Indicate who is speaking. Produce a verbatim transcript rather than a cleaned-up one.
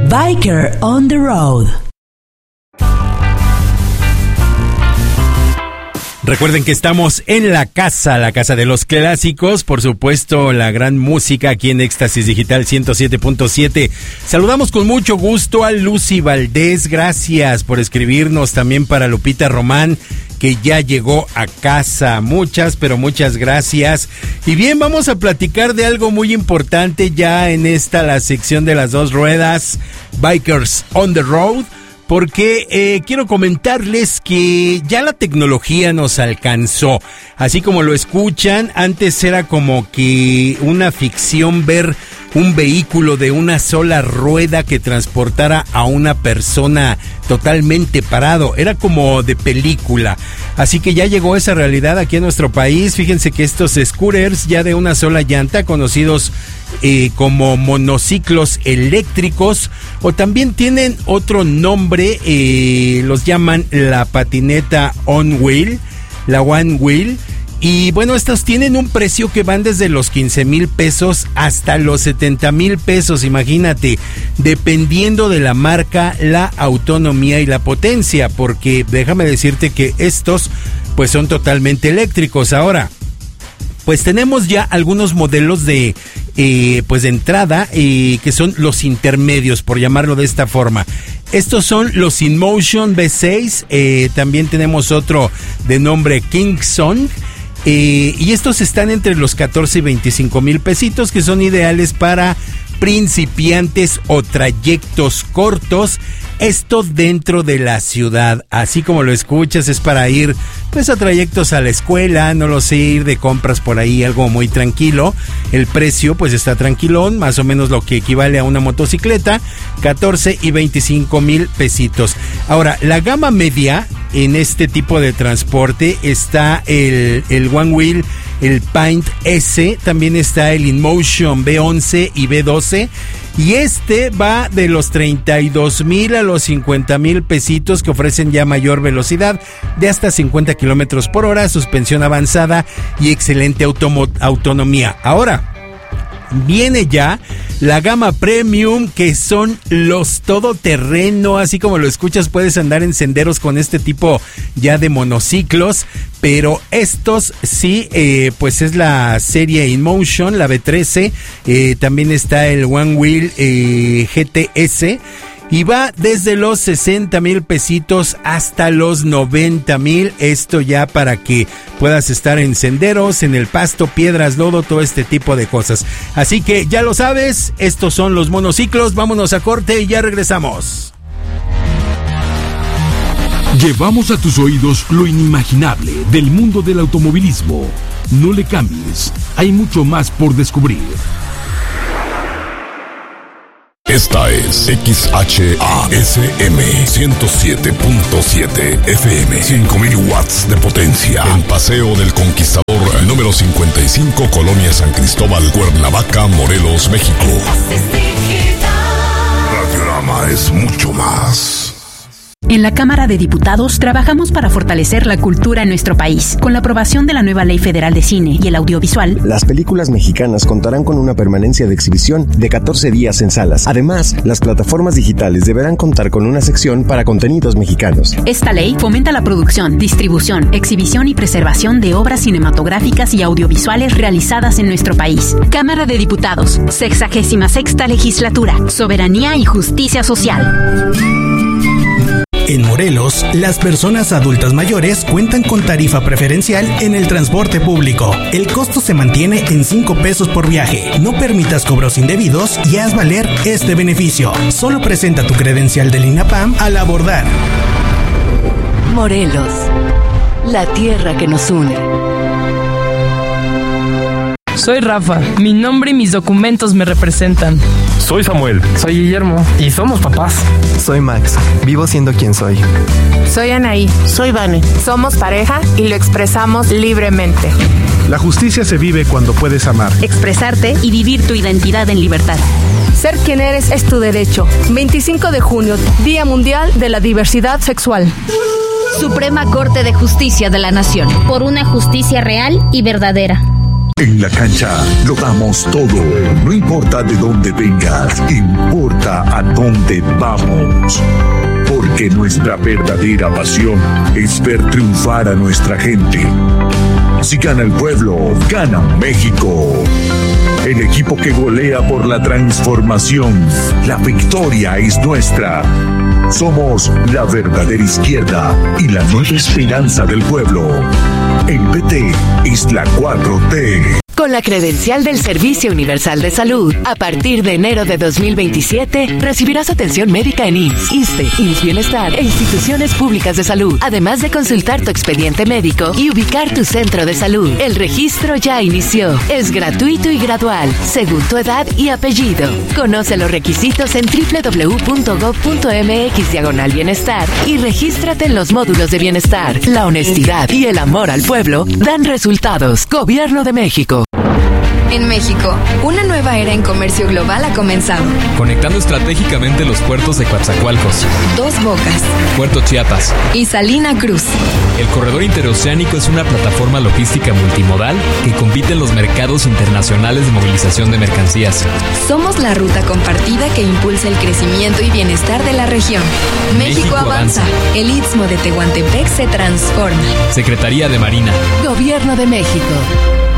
Speaker 1: Biker on the Road.
Speaker 2: Recuerden que estamos en la casa, la casa de los clásicos, por supuesto la gran música aquí en Éxtasis Digital ciento siete punto siete. Saludamos con mucho gusto a Lucy Valdés, gracias por escribirnos, también para Lupita Román, que ya llegó a casa. Muchas, pero muchas gracias. Y bien, vamos a platicar de algo muy importante ya en esta, la sección de las dos ruedas, Bikers on the Road. Porque eh, quiero comentarles que ya la tecnología nos alcanzó. Así como lo escuchan, antes era como que una ficción ver un vehículo de una sola rueda que transportara a una persona totalmente parado. Era como de película. Así que ya llegó esa realidad aquí en nuestro país. Fíjense que estos scooters ya de una sola llanta, conocidos eh, como monociclos eléctricos, o también tienen otro nombre, eh, los llaman la patineta on wheel, la one wheel. Y bueno, estos tienen un precio que van desde los quince mil pesos hasta los setenta mil pesos, imagínate, dependiendo de la marca, la autonomía y la potencia, porque déjame decirte que estos pues son totalmente eléctricos. Ahora, pues tenemos ya algunos modelos de eh, pues de entrada eh, que son los intermedios, por llamarlo de esta forma. Estos son los InMotion V seis, eh, también tenemos otro de nombre Kingston. Eh, y estos están entre los catorce y veinticinco mil pesitos, que son ideales para principiantes o trayectos cortos. Esto dentro de la ciudad, así como lo escuchas, es para ir pues a trayectos a la escuela, no lo sé, ir de compras por ahí, algo muy tranquilo. El precio pues está tranquilón, más o menos lo que equivale a una motocicleta, catorce y veinticinco mil pesitos. Ahora, la gama media en este tipo de transporte está el, el One Wheel, el Paint S, también está el InMotion V once y V doce, y este va de los treinta y dos mil a los cincuenta mil pesitos, que ofrecen ya mayor velocidad de hasta cincuenta kilómetros por hora, suspensión avanzada y excelente automo- autonomía. Ahora, viene ya la gama premium, que son los todoterreno, así como lo escuchas, puedes andar en senderos con este tipo ya de monociclos, pero estos sí, eh, pues es la serie InMotion, la V trece, eh, también está el One Wheel eh, G T S, y va desde los sesenta mil pesitos hasta los noventa mil. Esto ya para que puedas estar en senderos, en el pasto, piedras, lodo, todo este tipo de cosas. Así que ya lo sabes, estos son los monociclos. Vámonos a corte y ya regresamos.
Speaker 3: Llevamos a tus oídos lo inimaginable del mundo del automovilismo. No le cambies, hay mucho más por descubrir.
Speaker 4: Esta es X H A S M ciento siete punto siete F M, cinco mil watts de potencia, en Paseo del Conquistador, número cincuenta y cinco, Colonia San Cristóbal, Cuernavaca, Morelos, México. Radiorama es mucho más.
Speaker 5: En la Cámara de Diputados trabajamos para fortalecer la cultura en nuestro país. Con la aprobación de la nueva Ley Federal de Cine y el Audiovisual,
Speaker 6: las películas mexicanas contarán con una permanencia de exhibición de catorce días en salas. Además, las plataformas digitales deberán contar con una sección para contenidos mexicanos.
Speaker 5: Esta ley fomenta la producción, distribución, exhibición y preservación de obras cinematográficas y audiovisuales realizadas en nuestro país. Cámara de Diputados, sexagésima sexta legislatura, soberanía y justicia social.
Speaker 7: En Morelos, las personas adultas mayores cuentan con tarifa preferencial en el transporte público. El costo se mantiene en cinco pesos por viaje. No permitas cobros indebidos y haz valer este beneficio. Solo presenta tu credencial del INAPAM al abordar.
Speaker 1: Morelos, la tierra que nos une.
Speaker 8: Soy Rafa, mi nombre y mis documentos me representan.
Speaker 9: Soy Samuel.
Speaker 10: Soy Guillermo.
Speaker 9: Y somos papás.
Speaker 10: Soy Max, vivo siendo quien soy.
Speaker 11: Soy Anaí.
Speaker 12: Soy Vane.
Speaker 11: Somos pareja y lo expresamos libremente.
Speaker 13: La justicia se vive cuando puedes amar,
Speaker 5: expresarte y vivir tu identidad en libertad.
Speaker 11: Ser quien eres es tu derecho. veinticinco de junio, Día Mundial de la Diversidad Sexual.
Speaker 14: Suprema Corte de Justicia de la Nación. Por una justicia real y verdadera.
Speaker 12: En la cancha lo damos todo. No importa de dónde vengas, importa a dónde vamos. Porque nuestra verdadera pasión es ver triunfar a nuestra gente. Si gana el pueblo, gana México. El equipo que golea por la transformación. La victoria es nuestra. Somos la verdadera izquierda y la nueva esperanza del pueblo. El P T es la cuatro T.
Speaker 1: Con la credencial del Servicio Universal de Salud, a partir de enero de dos mil veintisiete, recibirás atención médica en I M S S, ISSSTE, I M S S Bienestar e instituciones públicas de salud, además de consultar tu expediente médico y ubicar tu centro de salud. El registro ya inició. Es gratuito y gradual, según tu edad y apellido. Conoce los requisitos en doble u doble u doble u punto gob punto eme equis diagonal bienestar y regístrate en los módulos de bienestar. La honestidad y el amor al pueblo dan resultados. Gobierno de México.
Speaker 14: En México, una nueva era en comercio global ha comenzado.
Speaker 15: Conectando estratégicamente los puertos de Coatzacoalcos,
Speaker 14: Dos Bocas,
Speaker 15: Puerto Chiapas
Speaker 14: y Salina Cruz.
Speaker 15: El corredor interoceánico es una plataforma logística multimodal que compite en los mercados internacionales de movilización de mercancías.
Speaker 14: Somos la ruta compartida que impulsa el crecimiento y bienestar de la región. México, México avanza. avanza. El Istmo de Tehuantepec se transforma.
Speaker 15: Secretaría de Marina.
Speaker 1: Gobierno de México.